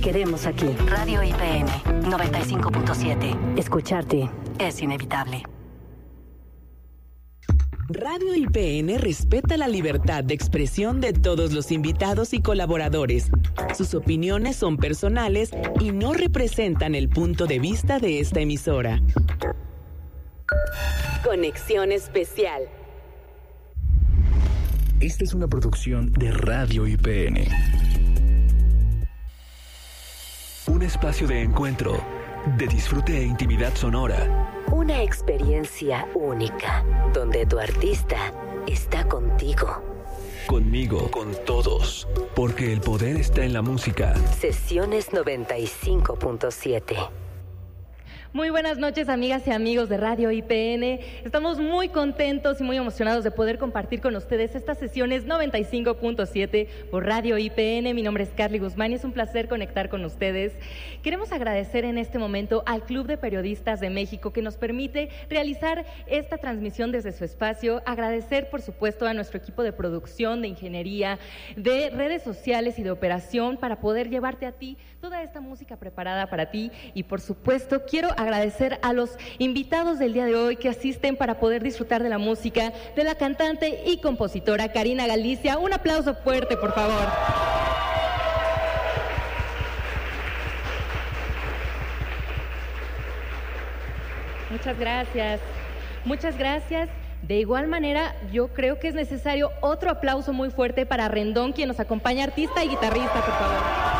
queremos aquí. Radio IPN 95.7. Escucharte es inevitable. Radio IPN respeta la libertad de expresión de todos los invitados y colaboradores. Sus opiniones son personales y no representan el punto de vista de esta emisora. Conexión especial. Esta es una producción de Radio IPN. Un espacio de encuentro, de disfrute e intimidad sonora. Una experiencia única, donde tu artista está contigo. Conmigo, con todos, porque el poder está en la música. Sesiones 95.7. Muy buenas noches, amigas y amigos de Radio IPN. Estamos muy contentos y muy emocionados de poder compartir con ustedes estas sesiones 95.7 por Radio IPN. Mi nombre es Carly Guzmán y es un placer conectar con ustedes. Queremos agradecer en este momento al Club de Periodistas de México que nos permite realizar esta transmisión desde su espacio. Agradecer, por supuesto, a nuestro equipo de producción, de ingeniería, de redes sociales y de operación para poder llevarte a ti toda esta música preparada para ti. Y, por supuesto, quiero agradecer a los invitados del día de hoy que asisten para poder disfrutar de la música de la cantante y compositora Karina Galicia. Un aplauso fuerte, por favor. Muchas gracias. Muchas gracias. De igual manera, yo creo que es necesario otro aplauso muy fuerte para Rendón, quien nos acompaña, artista y guitarrista, por favor.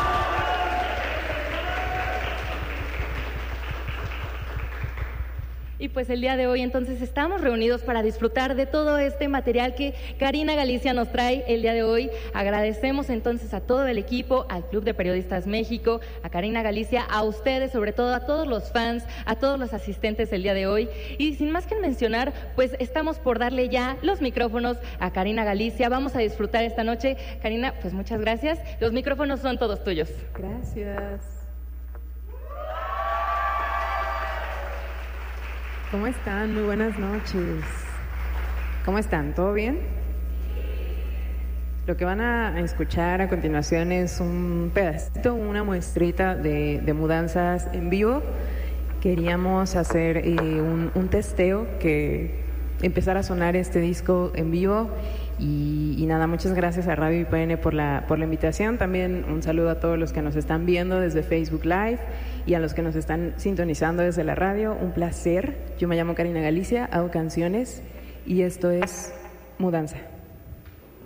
Y pues el día de hoy entonces estamos reunidos para disfrutar de todo este material que Karina Galicia nos trae el día de hoy. Agradecemos entonces a todo el equipo, al Club de Periodistas México, a Karina Galicia, a ustedes, sobre todo a todos los fans, a todos los asistentes el día de hoy. Y sin más que mencionar, pues estamos por darle ya los micrófonos a Karina Galicia. Vamos a disfrutar esta noche. Karina, pues muchas gracias. Los micrófonos son todos tuyos. Gracias. ¿Cómo están? Muy buenas noches. ¿Cómo están? ¿Todo bien? Lo que van a escuchar a continuación es un pedacito, una muestrita de mudanzas en vivo. Queríamos hacer un testeo, que empezara a sonar este disco en vivo. Y nada, muchas gracias a Radio IPN por la invitación. También un saludo a todos los que nos están viendo desde Facebook Live y a los que nos están sintonizando desde la radio. Un placer. Yo me llamo Karina Galicia, hago canciones y esto es Mudanza.